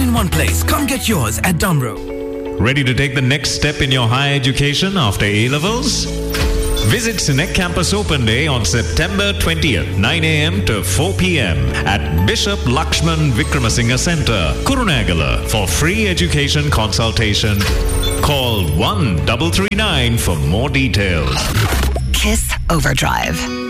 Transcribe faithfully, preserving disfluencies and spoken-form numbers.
in one place. Come get yours at Dumro. Ready to take the next step in your higher education after A-Levels? Visit Connect Campus Open Day on September twentieth, nine a.m. to four p.m. at Bishop Lakshman Vikramasinghe Center, Kurunegala for free education consultation. Call one three three nine for more details. Kiss Overdrive.